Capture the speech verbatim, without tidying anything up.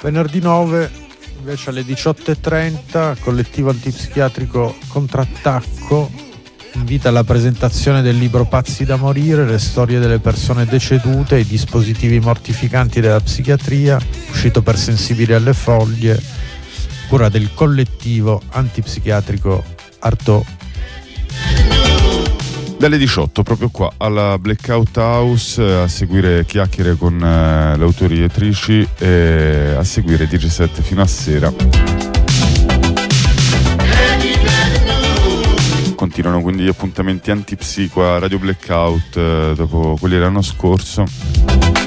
Venerdì nove invece alle diciotto e trenta collettivo antipsichiatrico Contrattacco invita alla presentazione del libro Pazzi da morire, le storie delle persone decedute e i dispositivi mortificanti della psichiatria, uscito per Sensibili alle Foglie, cura del collettivo antipsichiatrico Artaud. Dalle diciotto proprio qua alla Blackout House, a seguire chiacchiere con eh, le autori e attrici e a seguire D J set fino a sera. Continuano quindi gli appuntamenti antipsico a Radio Blackout eh, dopo quelli dell'anno scorso.